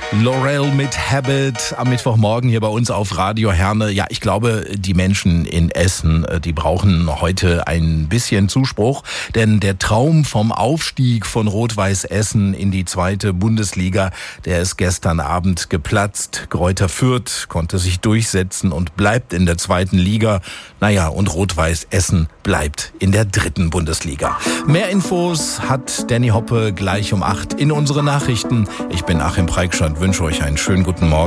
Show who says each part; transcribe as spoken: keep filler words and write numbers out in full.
Speaker 1: Laurel mit Habit am Mittwochmorgen hier bei uns auf Radio Herne. Ja, ich glaube, die Menschen in Essen, die brauchen heute ein bisschen Zuspruch, denn der Traum vom Aufstieg von Rot-Weiß Essen in die zweite Bundesliga, der ist gestern Abend geplatzt. Greuther Fürth konnte sich durchsetzen und bleibt in der zweiten Liga. Naja, und Rot-Weiß Essen bleibt in der dritten Bundesliga. Mehr Infos hat Danny Hoppe gleich um acht in unsere Nachrichten. Ich bin Achim Preikschat, wünsche euch einen schönen guten Morgen.